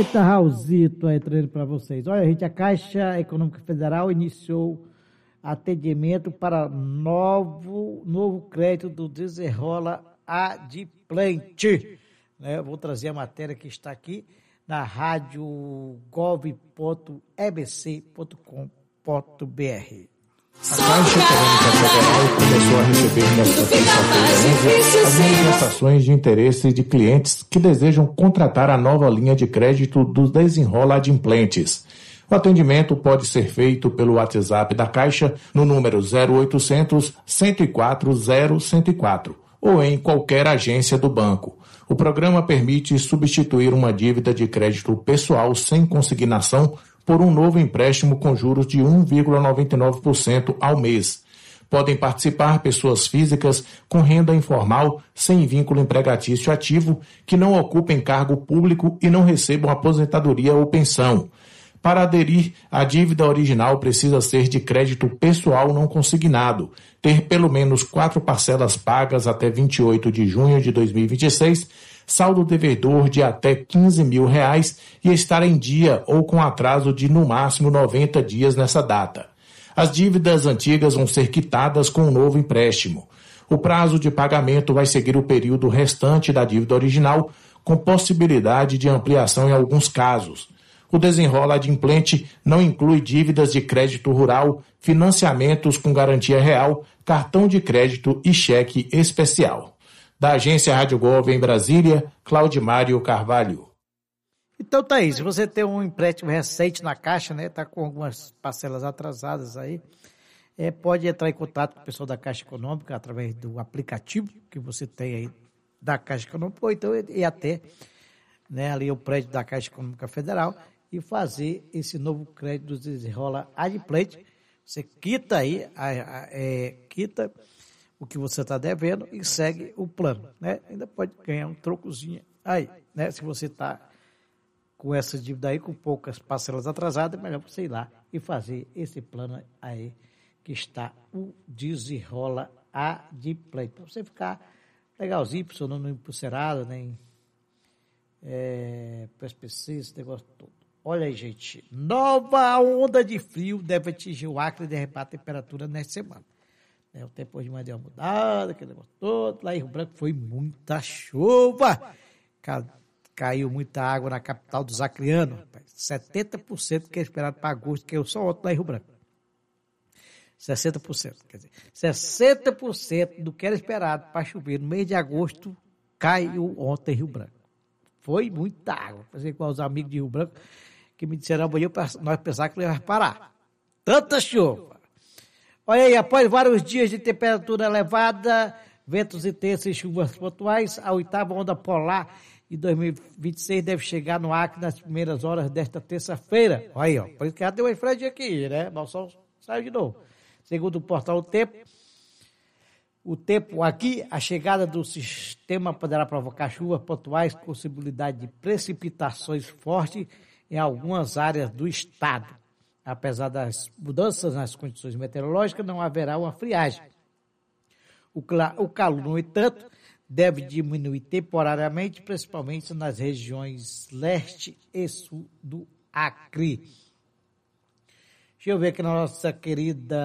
Eita, Raulzito, aí trazendo para vocês. Olha, gente, a Caixa Econômica Federal iniciou atendimento para novo crédito do Desenrola Adimplente. Né? Eu vou trazer a matéria que está aqui na rádio gov.ebc.com.br. A Caixa Econômica Federal começou a receber nesta terça-feira as manifestações de interesse de clientes que desejam contratar a nova linha de crédito do Desenrola Adimplentes. O atendimento pode ser feito pelo WhatsApp da Caixa no número 0800 104 0104 ou em qualquer agência do banco. O programa permite substituir uma dívida de crédito pessoal sem consignação por um novo empréstimo com juros de 1,99% ao mês. Podem participar pessoas físicas com renda informal, sem vínculo empregatício ativo, que não ocupem cargo público e não recebam aposentadoria ou pensão. Para aderir, a dívida original precisa ser de crédito pessoal não consignado, ter pelo menos 4 parcelas pagas até 28 de junho de 2026, saldo devedor de até R$15 mil e estar em dia ou com atraso de no máximo 90 dias nessa data. As dívidas antigas vão ser quitadas com um novo empréstimo. O prazo de pagamento vai seguir o período restante da dívida original, com possibilidade de ampliação em alguns casos. O Desenrola Adimplente não inclui dívidas de crédito rural, financiamentos com garantia real, cartão de crédito e cheque especial. Da agência Rádio Gov em Brasília, Claudimário Carvalho. Então tá aí, se você tem um empréstimo recente na Caixa, né, tá com algumas parcelas atrasadas aí, pode entrar em contato com o pessoal da Caixa Econômica através do aplicativo que você tem aí da Caixa Econômica, ou então ir até, né, ali o prédio da Caixa Econômica Federal e fazer esse novo crédito do Desenrola Adimplente. Você quita aí, quita o que você está devendo e segue o plano, né? Ainda pode ganhar um trocozinho aí, né? Se você está com essa dívida aí, com poucas parcelas atrasadas, é melhor você ir lá e fazer esse plano aí, que está o Desenrola Adimplente. Para você ficar legalzinho, para o seu nome não impulserado, nem PSPC, esse negócio todo. Olha aí, gente, nova onda de frio deve atingir o Acre e derrubar a temperatura nesta semana. O tempo hoje mais deu uma mudada, aquele negócio todo. Lá em Rio Branco foi muita chuva. Caiu muita água na capital dos acreanos. 70% que é esperado para agosto, que eu só ontem lá em Rio Branco. 60%. Quer dizer, 60% do que era esperado para chover no mês de agosto caiu ontem em Rio Branco. Foi muita água. Fazer igual os amigos de Rio Branco que me disseram amanhã, nós pensávamos que não ia parar. Tanta chuva. Olha aí, após vários dias de temperatura elevada, ventos intensos e chuvas pontuais, a 8ª onda polar de 2026 deve chegar no Acre nas primeiras horas desta terça-feira. Olha aí, ó, por isso que já deu uma esfriadinha aqui, né? Mas o sol saiu de novo. Segundo o portal O Tempo aqui, a chegada do sistema poderá provocar chuvas pontuais, possibilidade de precipitações fortes em algumas áreas do estado. Apesar das mudanças nas condições meteorológicas, não haverá uma friagem. O calor, no entanto, deve diminuir temporariamente, principalmente nas regiões leste e sul do Acre. Deixa eu ver aqui na nossa querida